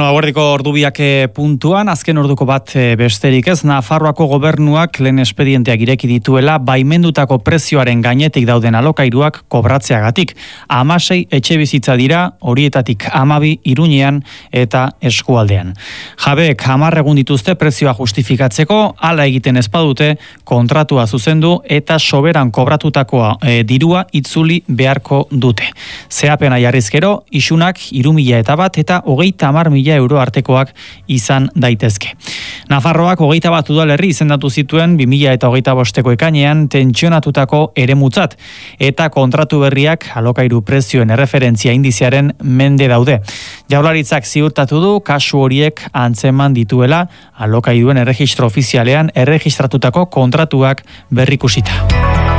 Bueno, aguerdiko ordubiak puntuan, azken orduko bat besterik ez, Nafarroako gobernuak lehen espedienteak ireki dituela baimendutako prezioaren gainetik dauden alokairuak kobratzeagatik. 16 etxe bizitza dira, horietatik 12 Iruñean eta Eskualdean. Jabeek 10 egun dituzte prezioa justifikatzeko, hala egiten ez badute kontratua zuzendu eta soberan kobratutakoa dirua itzuli beharko dute. Zeapena jarrizkero, isunak 3.001 eta 30.000 euro artekoak izan daitezke. Nafarroak 21 udalerri izendatu zituen 2025ko ekainean tentsionatutako eremutzat eta kontratu berriak alokairu prezioen erreferentzia indizearen mende daude. Jaurlaritzak ziurtatu du kasu horiek antzeman dituela alokairuen erregistro ofizialean erregistratutako kontratuak berrikusita.